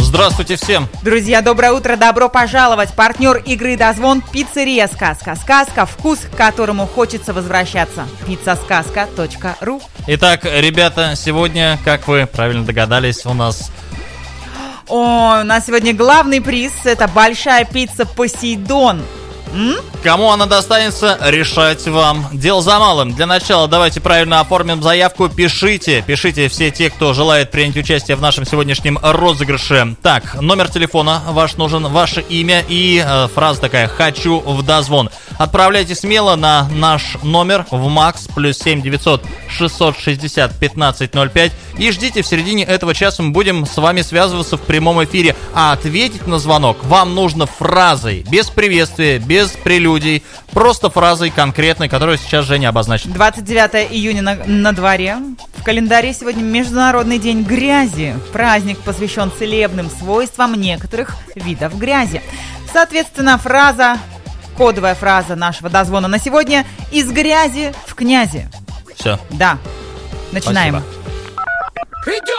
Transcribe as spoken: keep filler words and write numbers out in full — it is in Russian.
Здравствуйте всем. Друзья, доброе утро, добро пожаловать. Партнер игры «Дозвон» – пиццерия «Сказка». Сказка, вкус, к которому хочется возвращаться. пицца сказка точка ру. Итак, ребята, сегодня, как вы правильно догадались, у нас... О, у нас сегодня главный приз – это большая пицца «Посейдон». М? Кому она достанется, решать вам. Дело за малым. Для начала давайте правильно оформим заявку. Пишите, пишите все те, кто желает принять участие в нашем сегодняшнем розыгрыше. Так, номер телефона ваш нужен, ваше имя и э, фраза такая «Хочу в дозвон». Отправляйте смело на наш номер в МАКС плюс семь девятьсот шестьсот шестьдесят пятнадцать ноль пять и ждите, в середине этого часа мы будем с вами связываться в прямом эфире. А ответить на звонок вам нужно фразой, без приветствия, без без прелюдий, просто фразой конкретной, которую сейчас Женя обозначит. двадцать девятое июня на, на дворе. В календаре сегодня Международный день грязи. Праздник посвящен целебным свойствам некоторых видов грязи. Соответственно, фраза, кодовая фраза нашего дозвона на сегодня: из грязи в князи. Все. Да. Начинаем. Спасибо.